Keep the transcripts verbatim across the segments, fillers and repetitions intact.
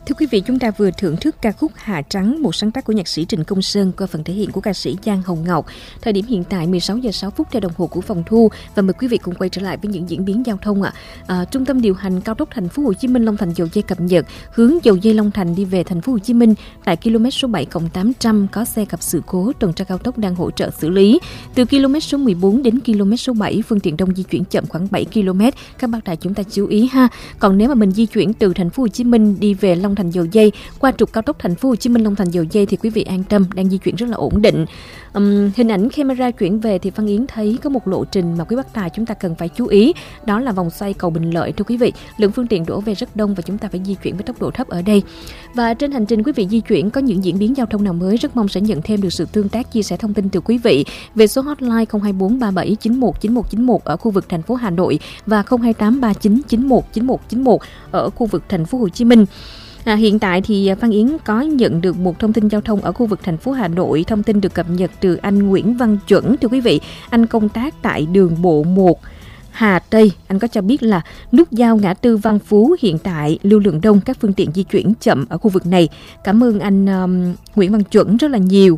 Thưa quý vị, chúng ta vừa thưởng thức ca khúc Hạ Trắng, một sáng tác của nhạc sĩ Trịnh Công Sơn qua phần thể hiện của ca sĩ Giang Hồng Ngọc. Thời điểm hiện tại mười sáu giờ sáu phút theo đồng hồ của phòng thu, và mời quý vị cùng quay trở lại với những diễn biến giao thông ạ. À, Trung tâm điều hành cao tốc Thành phố Hồ Chí Minh Long Thành Dầu Dây cập nhật hướng Dầu Dây Long Thành đi về Thành phố Hồ Chí Minh tại km số bảy cộng tám trăm có xe gặp sự cố, tuần tra cao tốc đang hỗ trợ xử lý. Từ km số mười bốn đến km số bảy, phương tiện đông di chuyển chậm khoảng bảy ki lô mét. Các bác tài chúng ta chú ý ha. Còn nếu mà mình di chuyển từ Thành phố Hồ Chí Minh đi về Long Thành Dầu Dây qua trục cao tốc Thành phố Hồ Chí Minh Long Thành Dầu Dây thì quý vị an tâm, đang di chuyển rất là ổn định. Um, hình ảnh camera chuyển về thì Phan Yến thấy có một lộ trình mà quý bác tài chúng ta cần phải chú ý, đó là vòng xoay cầu Bình Lợi. Thưa quý vị, lượng phương tiện đổ về rất đông và chúng ta phải di chuyển với tốc độ thấp ở đây. Và trên hành trình quý vị di chuyển có những diễn biến giao thông nào mới, rất mong sẽ nhận thêm được sự tương tác, chia sẻ thông tin từ quý vị về số hotline không hai bốn ba bảy chín một chín một chín một ở khu vực thành phố Hà Nội và không hai tám ba chín chín một chín một chín một ở khu vực thành phố Hồ Chí Minh. À, hiện tại thì Phan Yến có nhận được một thông tin giao thông ở khu vực thành phố Hà Nội. Thông tin được cập nhật từ anh Nguyễn Văn Chuẩn. Thưa quý vị, anh công tác tại đường bộ một Hà Tây. Anh có cho biết là nút giao ngã tư Văn Phú hiện tại lưu lượng đông, các phương tiện di chuyển chậm ở khu vực này. Cảm ơn anh um, Nguyễn Văn Chuẩn rất là nhiều.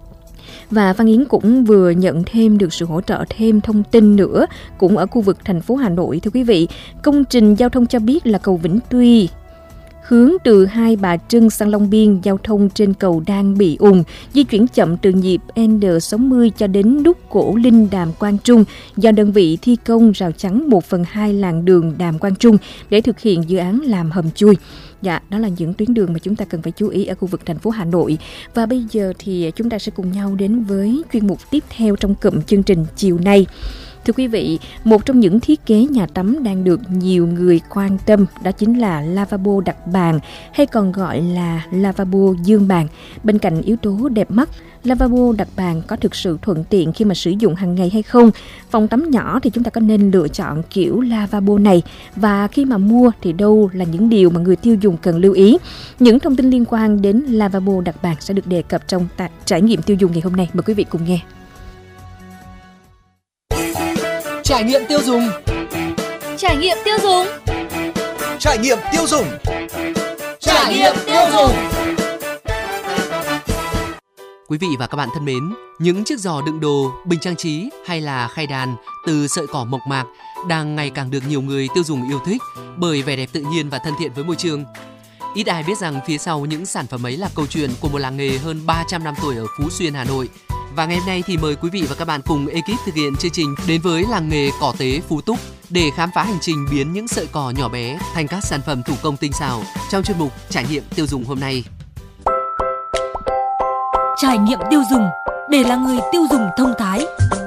Và Phan Yến cũng vừa nhận thêm được sự hỗ trợ thêm thông tin nữa cũng ở khu vực thành phố Hà Nội. Thưa quý vị, công trình giao thông cho biết là cầu Vĩnh Tuy hướng từ Hai Bà Trưng sang Long Biên, giao thông trên cầu đang bị ùn, di chuyển chậm từ nhịp N sáu mươi cho đến nút Cổ Linh Đàm Quang Trung do đơn vị thi công rào chắn một phần hai làn đường Đàm Quang Trung để thực hiện dự án làm hầm chui. Dạ, đó là những tuyến đường mà chúng ta cần phải chú ý ở khu vực thành phố Hà Nội. Và bây giờ thì chúng ta sẽ cùng nhau đến với chuyên mục tiếp theo trong cụm chương trình chiều nay. Thưa quý vị, một trong những thiết kế nhà tắm đang được nhiều người quan tâm đó chính là lavabo đặt bàn, hay còn gọi là lavabo giường bàn. Bên cạnh yếu tố đẹp mắt, lavabo đặt bàn có thực sự thuận tiện khi mà sử dụng hàng ngày hay không? Phòng tắm nhỏ thì chúng ta có nên lựa chọn kiểu lavabo này? Và khi mà mua thì đâu là những điều mà người tiêu dùng cần lưu ý? Những thông tin liên quan đến lavabo đặt bàn sẽ được đề cập trong ta- trải nghiệm tiêu dùng ngày hôm nay. Mời quý vị cùng nghe. Trải nghiệm tiêu dùng. Trải nghiệm tiêu dùng. Trải nghiệm tiêu dùng. Trải nghiệm tiêu dùng. Quý vị và các bạn thân mến, những chiếc giò đựng đồ, bình trang trí hay là khay đàn từ sợi cỏ mộc mạc đang ngày càng được nhiều người tiêu dùng yêu thích bởi vẻ đẹp tự nhiên và thân thiện với môi trường. Ít ai biết rằng phía sau những sản phẩm ấy là câu chuyện của một làng nghề hơn ba trăm năm tuổi ở Phú Xuyên, Hà Nội. Và ngày hôm nay thì mời quý vị và các bạn cùng ekip thực hiện chương trình đến với làng nghề cỏ tế Phú Túc để khám phá hành trình biến những sợi cỏ nhỏ bé thành các sản phẩm thủ công tinh xảo trong chuyên mục Trải nghiệm tiêu dùng hôm nay. Trải nghiệm tiêu dùng để là người tiêu dùng thông thái.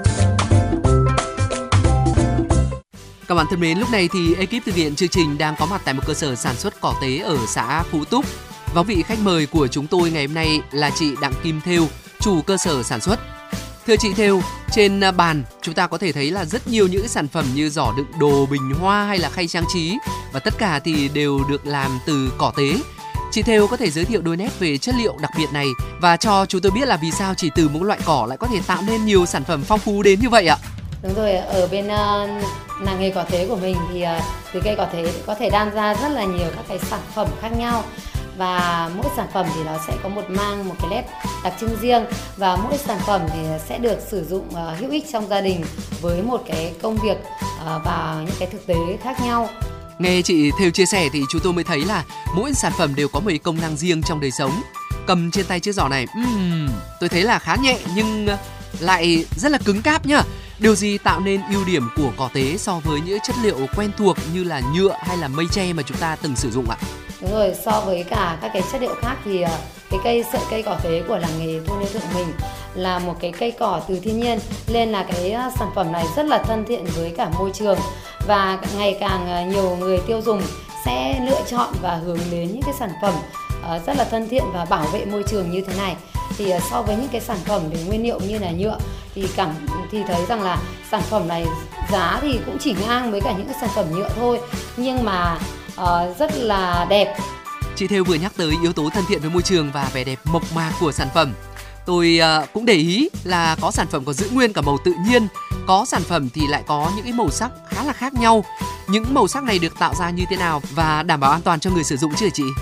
Các bạn thân mến, lúc này thì ekip thực hiện chương trình đang có mặt tại một cơ sở sản xuất cỏ tế ở xã Phú Túc. Và vị khách mời của chúng tôi ngày hôm nay là chị Đặng Kim Thêu, chủ cơ sở sản xuất. Thưa chị Thêu, trên bàn chúng ta có thể thấy là rất nhiều những sản phẩm như giỏ đựng đồ, bình hoa hay là khay trang trí, và tất cả thì đều được làm từ cỏ tế. Chị Thêu có thể giới thiệu đôi nét về chất liệu đặc biệt này và cho chúng tôi biết là vì sao chỉ từ một loại cỏ lại có thể tạo nên nhiều sản phẩm phong phú đến như vậy ạ? Đúng rồi, ở bên uh, làng nghề cỏ tế của mình thì uh, từ cây cỏ tế có thể đan ra rất là nhiều các cái sản phẩm khác nhau. Và mỗi sản phẩm thì nó sẽ có một mang một cái nét đặc trưng riêng, và mỗi sản phẩm thì sẽ được sử dụng uh, hữu ích trong gia đình với một cái công việc uh, và những cái thực tế khác nhau. Nghe chị Thêu chia sẻ thì chúng tôi mới thấy là mỗi sản phẩm đều có một công năng riêng trong đời sống. Cầm trên tay chiếc giỏ này, uhm, tôi thấy là khá nhẹ nhưng lại rất là cứng cáp nhá. Điều gì tạo nên ưu điểm của cỏ tế so với những chất liệu quen thuộc như là nhựa hay là mây tre mà chúng ta từng sử dụng ạ? Đúng rồi, so với cả các cái chất liệu khác thì cái cây sợi cây cỏ tế của làng nghề Thôn Lê Thượng mình là một cái cây cỏ từ thiên nhiên, nên là cái sản phẩm này rất là thân thiện với cả môi trường, và ngày càng nhiều người tiêu dùng sẽ lựa chọn và hướng đến những cái sản phẩm rất là thân thiện và bảo vệ môi trường như thế này. Thì so với những cái sản phẩm về nguyên liệu như là nhựa thì cảm thì thấy rằng là sản phẩm này giá thì cũng chỉ ngang với cả những cái sản phẩm nhựa thôi, nhưng mà uh, rất là đẹp. Chị Thêu vừa nhắc tới yếu tố thân thiện với môi trường và vẻ đẹp mộc mạc của sản phẩm. Tôi uh, cũng để ý là có sản phẩm có giữ nguyên cả màu tự nhiên, có sản phẩm thì lại có những cái màu sắc khá là khác nhau. Những màu sắc này được tạo ra như thế nào và đảm bảo an toàn cho người sử dụng chứ hả chị?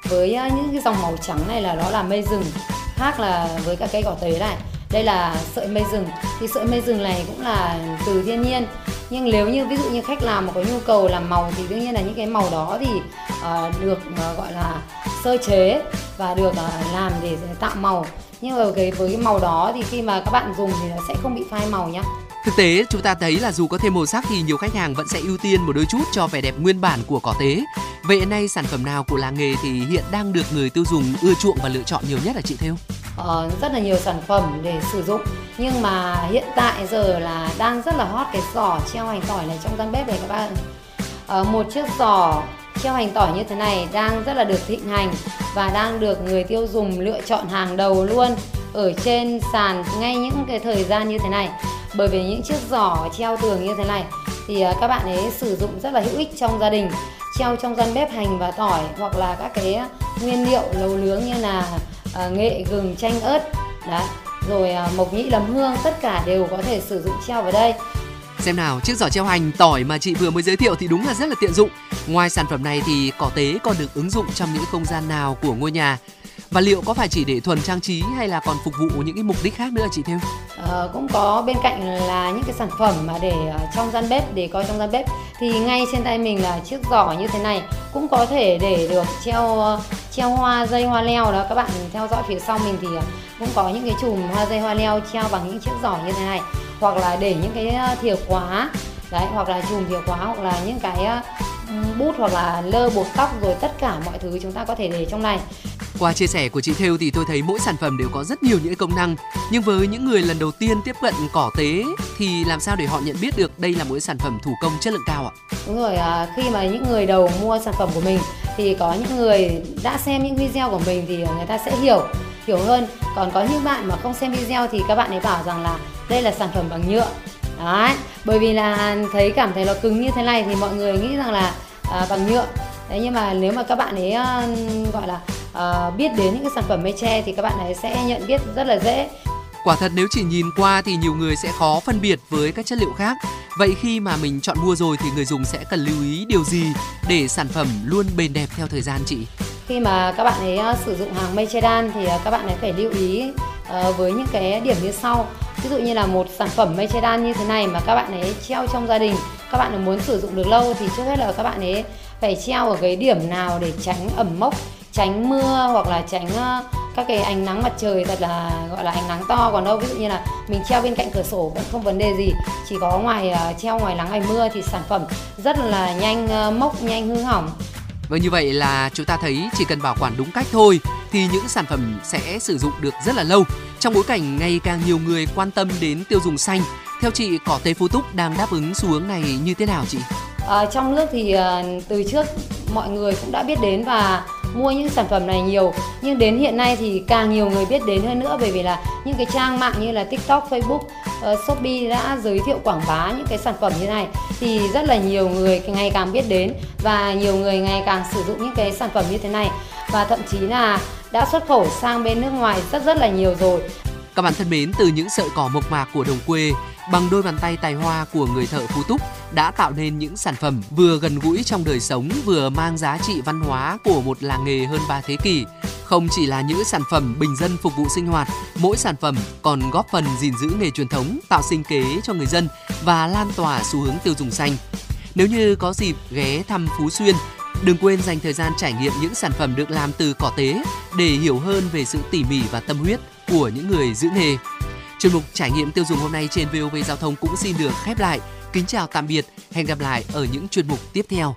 với những cái dòng màu trắng này là đó là mây rừng, khác là với cả cây cỏ tế này. Đây là sợi mây rừng, thì sợi mây rừng này cũng là từ thiên nhiên. Nhưng nếu như ví dụ như khách làm mà có nhu cầu làm màu thì đương nhiên là những cái màu đó thì uh, được uh, gọi là sơ chế và được uh, làm để tạo màu. Nhưng mà cái, với cái màu đó thì khi mà các bạn dùng thì nó sẽ không bị phai màu nhá. Thực tế chúng ta thấy là dù có thêm màu sắc thì nhiều khách hàng vẫn sẽ ưu tiên một đôi chút cho vẻ đẹp nguyên bản của cỏ tế. Vậy hiện nay sản phẩm nào của làng nghề thì hiện đang được người tiêu dùng ưa chuộng và lựa chọn nhiều nhất là chị Thêu? Ờ, rất là nhiều sản phẩm để sử dụng, nhưng mà hiện tại giờ là đang rất là hot cái giỏ treo hành tỏi này trong gian bếp này các bạn. Ờ, một chiếc giỏ treo hành tỏi như thế này đang rất là được thịnh hành và đang được người tiêu dùng lựa chọn hàng đầu luôn ở trên sàn ngay những cái thời gian như thế này. Bởi vì những chiếc giỏ treo tường như thế này thì các bạn ấy sử dụng rất là hữu ích trong gia đình, treo trong gian bếp hành và tỏi, hoặc là các cái nguyên liệu nấu nướng như là uh, nghệ, gừng, chanh, ớt đấy, rồi uh, mộc nhĩ, nấm hương, tất cả đều có thể sử dụng treo vào đây. Xem nào, chiếc giỏ treo hành tỏi mà chị vừa mới giới thiệu thì đúng là rất là tiện dụng. Ngoài sản phẩm này thì cỏ tế còn được ứng dụng trong những không gian nào của ngôi nhà? Và liệu có phải chỉ để thuần trang trí hay là còn phục vụ những cái mục đích khác nữa chị Thêu? Ờ, cũng có bên cạnh là những cái sản phẩm mà để trong gian bếp, để coi trong gian bếp thì ngay trên tay mình là chiếc giỏ như thế này cũng có thể để được treo treo hoa, dây hoa leo đó. Các bạn theo dõi phía sau mình thì cũng có những cái chùm hoa, dây hoa leo treo bằng những chiếc giỏ như thế này, hoặc là để những cái thìa khóa đấy, hoặc là chùm thìa khóa, hoặc là những cái bút, hoặc là lơ bột tóc, rồi tất cả mọi thứ chúng ta có thể để trong này. Qua chia sẻ của chị Thêu thì tôi thấy mỗi sản phẩm đều có rất nhiều những công năng. Nhưng với những người lần đầu tiên tiếp cận cỏ tế thì làm sao để họ nhận biết được đây là một sản phẩm thủ công chất lượng cao ạ? Đúng rồi, à, khi mà những người đầu mua sản phẩm của mình thì có những người đã xem những video của mình thì người ta sẽ hiểu hiểu hơn. Còn có những bạn mà không xem video thì các bạn ấy bảo rằng là đây là sản phẩm bằng nhựa. Đấy, bởi vì là thấy cảm thấy nó cứng như thế này thì mọi người nghĩ rằng là à, bằng nhựa. Đấy, nhưng mà nếu mà các bạn ấy uh, gọi là uh, biết đến những cái sản phẩm mây tre thì các bạn ấy sẽ nhận biết rất là dễ. Quả thật nếu chỉ nhìn qua thì nhiều người sẽ khó phân biệt với các chất liệu khác. Vậy khi mà mình chọn mua rồi thì người dùng sẽ cần lưu ý điều gì để sản phẩm luôn bền đẹp theo thời gian chị? Khi mà các bạn ấy uh, sử dụng hàng mây che đan thì uh, các bạn ấy phải lưu ý uh, với những cái điểm như sau. Ví dụ như là một sản phẩm mây che đan như thế này mà các bạn ấy treo trong gia đình, các bạn ấy muốn sử dụng được lâu thì trước hết là các bạn ấy phải treo ở cái điểm nào để tránh ẩm mốc, tránh mưa, hoặc là tránh uh, các cái ánh nắng mặt trời thật là gọi là ánh nắng to. Còn đâu ví dụ như là mình treo bên cạnh cửa sổ vẫn không vấn đề gì, chỉ có ngoài uh, treo ngoài nắng ngoài mưa thì sản phẩm rất là nhanh uh, mốc, nhanh hư hỏng. Vâng, như vậy là chúng ta thấy chỉ cần bảo quản đúng cách thôi thì những sản phẩm sẽ sử dụng được rất là lâu. Trong bối cảnh ngày càng nhiều người quan tâm đến tiêu dùng xanh, theo chị cỏ tế Phú Túc đang đáp ứng xu hướng này như thế nào chị? À, trong nước thì uh, từ trước mọi người cũng đã biết đến và mua những sản phẩm này nhiều, nhưng đến hiện nay thì càng nhiều người biết đến hơn nữa, bởi vì là những cái trang mạng như là TikTok, Facebook, uh, Shopee đã giới thiệu quảng bá những cái sản phẩm như này thì rất là nhiều người ngày càng biết đến và nhiều người ngày càng sử dụng những cái sản phẩm như thế này, và thậm chí là đã xuất khẩu sang bên nước ngoài rất rất là nhiều rồi. Các bạn thân mến, từ những sợi cỏ mộc mạc của đồng quê, bằng đôi bàn tay tài hoa của người thợ Phú Túc đã tạo nên những sản phẩm vừa gần gũi trong đời sống, vừa mang giá trị văn hóa của một làng nghề hơn ba thế kỷ. Không chỉ là những sản phẩm bình dân phục vụ sinh hoạt, mỗi sản phẩm còn góp phần gìn giữ nghề truyền thống, tạo sinh kế cho người dân và lan tỏa xu hướng tiêu dùng xanh. Nếu như có dịp ghé thăm Phú Xuyên, đừng quên dành thời gian trải nghiệm những sản phẩm được làm từ cỏ tế để hiểu hơn về sự tỉ mỉ và tâm huyết của những người giữ nghề. Chuyên mục trải nghiệm tiêu dùng hôm nay trên vê o vê Giao thông cũng xin được khép lại. Kính chào tạm biệt, hẹn gặp lại ở những chuyên mục tiếp theo.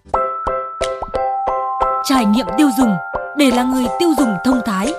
Trải nghiệm tiêu dùng để là người tiêu dùng thông thái.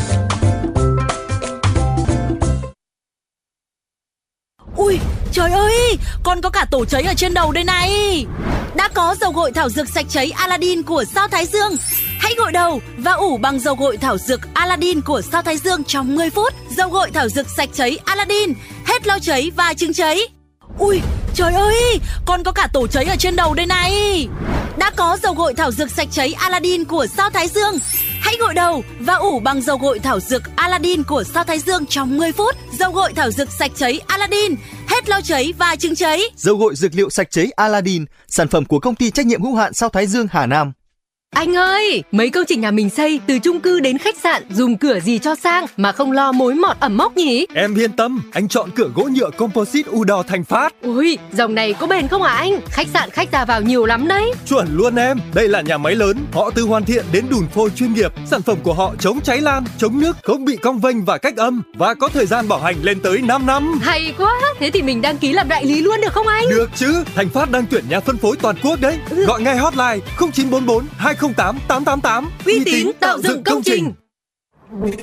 Ui, trời ơi, con có cả tổ cháy ở trên đầu đây này. Đã có dầu gội thảo dược sạch cháy Aladdin của Sao Thái Dương. Hãy gội đầu và ủ bằng dầu gội thảo dược Aladdin của Sao Thái Dương trong mười phút. Dầu gội thảo dược sạch cháy Aladdin, hết lo cháy và chứng cháy. Ui, trời ơi, con có cả tổ cháy ở trên đầu đây này. Đã có dầu gội thảo dược sạch cháy Aladdin của Sao Thái Dương. Hãy gội đầu và ủ bằng dầu gội thảo dược Aladdin của Sao Thái Dương trong mười phút. Dầu gội thảo dược sạch cháy Aladdin, hết lo cháy và chứng cháy. Dầu gội dược liệu sạch cháy Aladdin, sản phẩm của công ty trách nhiệm hữu hạn Sao Thái Dương Hà Nam. Anh ơi, mấy công trình nhà mình xây từ chung cư đến khách sạn dùng cửa gì cho sang mà không lo mối mọt ẩm mốc nhỉ? Em yên tâm, anh chọn cửa gỗ nhựa composite U-Đo Thành Phát. Ui, dòng này có bền không hả anh? Khách sạn khách ra vào nhiều lắm đấy. Chuẩn luôn em, đây là nhà máy lớn, họ từ hoàn thiện đến đùn phôi chuyên nghiệp. Sản phẩm của họ chống cháy lan, chống nước, không bị cong vênh và cách âm và có thời gian bảo hành lên tới năm năm. Hay quá, thế thì mình đăng ký làm đại lý luôn được không anh? Được chứ, Thành Phát đang tuyển nhà phân phối toàn quốc đấy. Ừ. Gọi ngay hotline không chín bốn bốn hai không tám tám tám tám. Uy tín tạo dựng công trình.